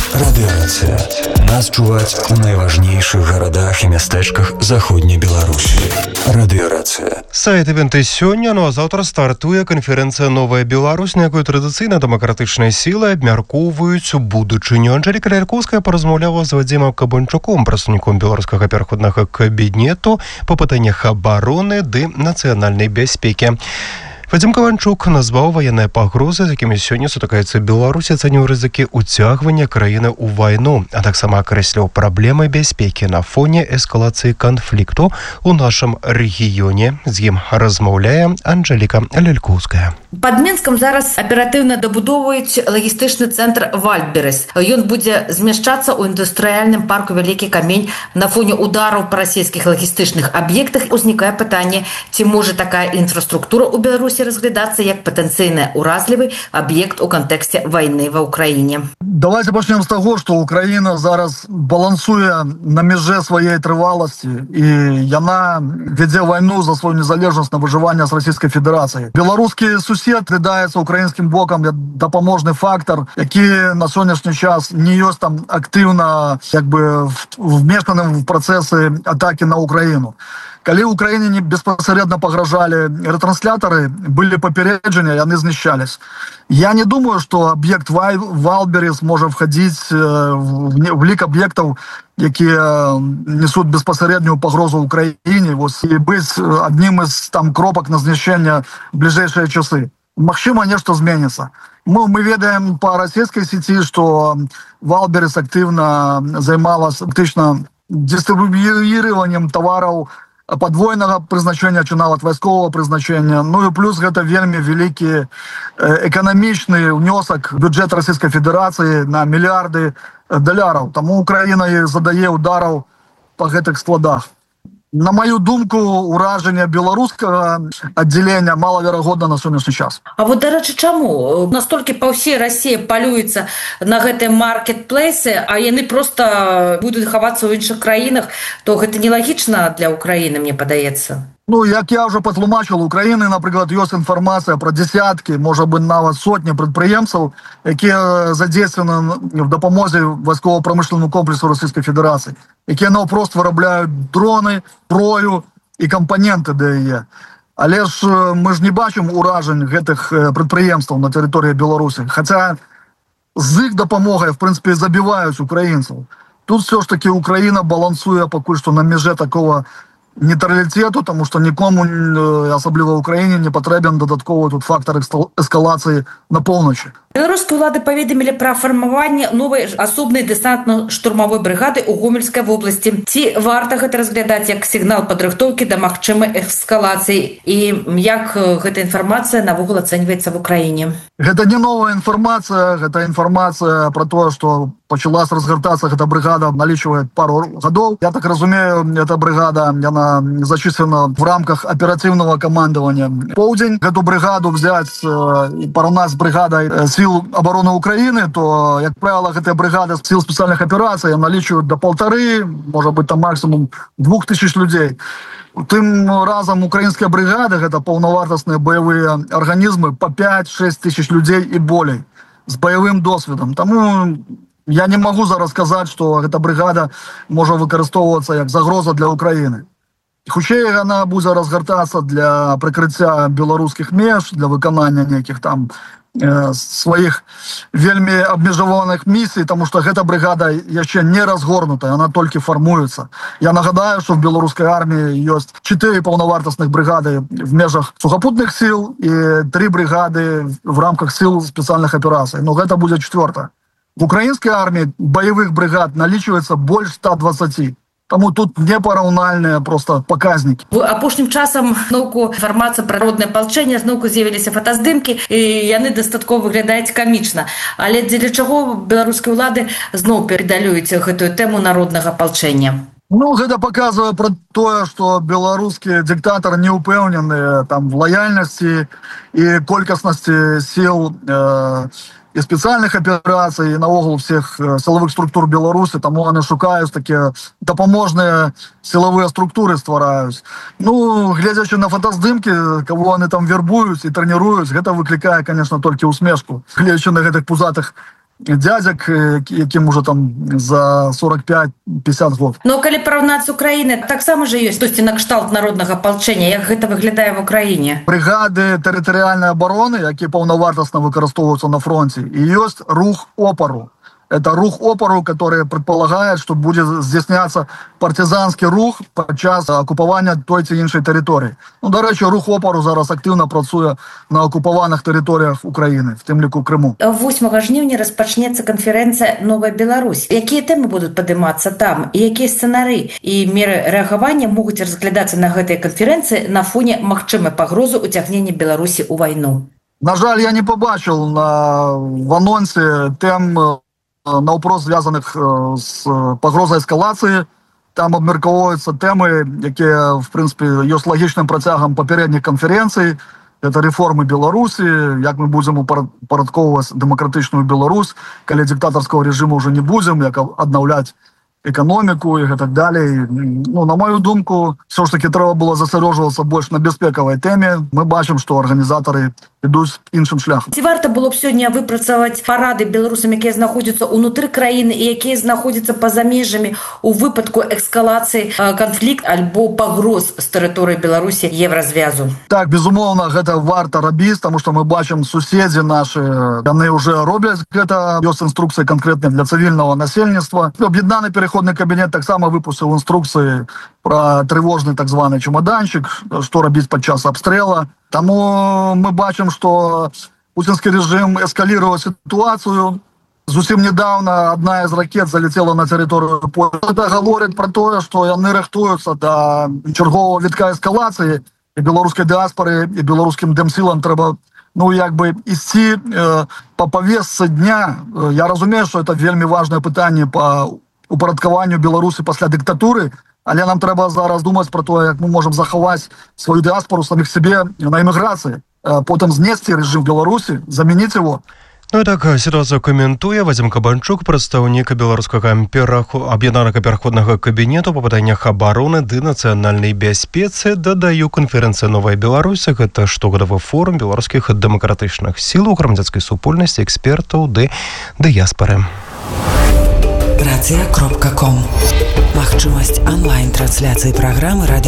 Радыёрацыя. Нас чуваць у найважнейшых гарадах і мястэчках заходняй Беларусі. Радыёрацыя. Сайт івенты сёння, а заўтра стартуе канферэнцыя «Новая Беларусь», на якой традыцыйна дэмакратычныя сілы абмяркоўваюць будучыню. Анжэліка Лялькоўская паразмаўляла з Вадзімам Кабанчуком, прадстаўніком беларускага пераходнага кабінету па пытаннях абароны ды нацыянальнай бяспекі. Вадзім Кабанчук назваў ваенныя пагрозы, з якімі сёння сутыкаецца Беларусь, ацаніў рызыкі ўцягвання краіны ў вайну, а таксама акрэсліў праблемы бяспекі на фоне эскалацыі канфлікту ў нашым рэгіёне. З ім размаўляе Анжэліка Лялькоўская. Пад Мінскам зараз аператыўна дабудоўваюць лагістычны цэнтр «Вальдберес». Ён будзе змяшчацца ў індустрыяльным парку «Вялікі камень». На фоне удараў па расійскіх лагістычных аб'ектах узнікае пытанне, ці можа такая інфраструктура ў Беларусі разглядацца як патэнцыйна ўразлівы аб'ект у кантэксце вайны ва ўкраіне. Давайте пачнем з таго, што Украіна зараз балансуе на мяжэ сваёй трываласці, і яна вядзе вайну за сваю незалежнасць на выжыванне з Расійскай Федэрацыяй. Беларускі сусед рыдаецца украінскім бокам як дапаможны фактар, які на сённяшні час не ёсць там актыўна вмешаным в працэсы атакі на Украіну. Калі Украіне не беспасарэдна пагражалі ретранслятары, былі папярэджання, яны знішчались. Я не думаю, што аб'ект «Вальдберес» можа входіць в лік аб'ектаў, якія несуць беспасарэднюю пагрозу Украіне, і быць аднім з кропак на знішчэнне бліжэйшыя часы. Магчыма, нешта зменіцца. Мы ведаем па расійскай сеці, што «Вальдберес» актыўна займалася фактычна дыстрыб'юіраваннем тавараў падвойнага прызначэння ці нават вайсковага прызначэння. Ну і плюс гэта вельмі вялікі эканамічны ўнёсак бюджэт Расійскай Федэрацыі на мільярды даляраў. Таму Украіна і задае удараў па гэтых складах. На мою думку, уражанне беларускага аддзялення малаверагодна на сённяшні час. А вот, дарэчы, чаму? Настолькі па ўсей Расіі палюецца на гэтыя маркетплейсы, а яны проста будуць хавацца ў іншых краінах, то гэта нелагічна для Украіны, мне падаецца. Ну, як я ўжо патлумачыў, у Украіны, напрыклад, ёсць інфармацыя пра дзесяткі, можа быць, нават сотні прадпрыемцаў, якія задзействованы в дапамозе вайскова-прамышленнаму комплексу Расійскай Федэрацыі, якія наўпрост вырабляюць дроны, зброю і кампаненты да яе. Але ж мы ж не бачым уражань гэтых прадпрыемстваў на тэрыторыі Беларусі, хаця з іх дапамогай, в прынцыпе, забіваюць украінцаў. Тут все ж таки Украіна балансуе пакуль што на мяжэ такого нейтралітету, тому што нікому, асабліва Украіне, не патрэбен дадатковы тут фактор эскалацыі на поўначы. Беларускія ўлады паведамілі пра фармаванне новай асобнай дэсантна-штурмавой брыгады ў Гомельскай вобласці. Ці варта гэта разглядаць як сігнал падрыхтоўкі да магчымай эскалацыі? І як гэта інфармацыя навогул ацэньваецца в Украіне? Гэта не новая інфармацыя, гэта інфармацыя пра тое, што пачалась разгортацца эта бригада, налічвае пару гадоў. Я так разумею, эта бригада, яна зачислена в рамках оперативного командования. Поўдзень эту бригаду взять и параўнаць з бригадай сил обороны Украины, то, як правило, эта бригада сил специальных операций налічваюць до 1,5, может быть, там максимум 2000 людей. Тым разам украінская бригада, гэта паўнавартасныя баявыя арганізмы по 5-6 тысяч людей и болей з баявым досведам. Таму я не могу зараз сказаць, што эта бригада можа выкарыстоўвацца як загроза для Украіны. Хутчэй яна будзе разгортацца для прыкрыцця беларускіх меж, для выканання нейкіх там сваіх вельмі абмежаваных місій, тому што гэта бригада яшчэ не разгорнутая, она толькі фармуецца. Я нагадаю, што в беларускай арміі ёсць 4 паўнавартасных бригады в межах сухапутных сил і 3 бригады в рамках сил спецыяльных аперацый. Но гэта будзе 4-та. В украінскай арміі баявых бригад налічваецца больш 120. Таму тут непараўнальныя просто паказнікі. Апошнім часам зноўку інфармацыя пра народнае апалчэнне, зноўку з'явіліся фотаздымкі, і яны дастаткова выглядаюць камічна. Але дзеля чаго беларускія ўлады зноў перадалююць гэтую тэму народнага апалчэння? Ну, гэта паказвае пра тое, што беларускі дыктатар не ўпэўнены там в лаяльнасці і колькаснасці сіл і спецыяльных аперацый, і наогул всех силовых структур Беларусі, таму яны шукаюць такія дапаможныя силовыя структуры ствараюць. Ну, глядзячы на фотаздымкі, кого яны там вербуюць і трэніруюць, гэта выклікае, конечно, толькі усмешку. Гледзячы на гэтых пузатых дядзяк, якім уже там за 45-50 год. Но калі параўнаць з Украінай, таксама же ёсць штосьці накшталт народнага апалчэння. Як гэта выглядае в Украіне? Бригады тэрытарыяльнай абароны, якія паўнавартасна выкарыстоўваюцца на фронте, і ёсць рух опору. Это рух опору, который предполагает, что будет здійсняться партизанский рух подчас окупування той чи іншої території. До речі, рух опору зараз активно працює на окупованих територіях України, в тим ліку Криму. 8 жніўня распачнецца канферэнцыя «Новая Беларусь». Якія тэмы будуць падымацца там? І якія сцэнары і меры рэагавання могуць разглядацца на гэтай канферэнцыі на фоне магчымай пагрозы ўцягнення Беларусі ў вайну? На жаль, я не побачив в анонсе тем на вопрос, зв'язаних з погрозою ескалації. Там обмірковуються теми, які, в принципі, є логічним протягом попередніх конференцій. Це реформи Білорусі, як ми будемо упорядковувати демократичну Білорусь, коли диктаторського режиму вже не будемо, як відновляти економіку і так далі. На мою думку, все ж таки треба було зосереджуватися більш на безпековій темі. Ми бачимо, що організатори ідуть іншим шляхом. Ці варта було б сьогодні випрацювати поради білорусам, які знаходяться унутрі країни і які знаходяться поза межами у випадку ескалації конфлікту або погроз з території Білорусі Єврозв'язу? Так, безумовно, це варто робити, тому що ми бачимо сусіди наші, вони вже роблять це. Є інструкції конкретні для цивільного населення. Об'єднаний переходний кабінет так само випустив інструкції про тривожний так званий чемоданчик, що робити під час обстрілу. Тому ми бачимо, що путінський режим ескалює ситуацію. Зовсім недавно одна із ракет залетіла на територію Польщі. Це говорить про те, що вони рихтуються до чергового витка ескалації. І білоруської діаспори, і білоруським демсилам треба ісці по повестці дня. Я розумію, що це вельми важливе питання по упорядкуванню Білорусі після диктатури, але нам треба зараз думати про те, як ми можемо заховати свою діаспору, самих себе на еміграції, потім знести режим в Білорусі, замінити його. Ну і так, ситуацію коментує Вадим Кабанчук, представник Белорусского об'єднаного переходного кабінету по питаннях оборони ды нацыянальнай бяспецы. Дадаю, конференція «Новая Беларусь» – гэта штогадовы форум беларускіх дэмакратычных сіл, грамадзянскай супольнасці, экспертаў ды дыяспары. Racja.com. Магчымасць онлайн-трансляцыі праграмы радыё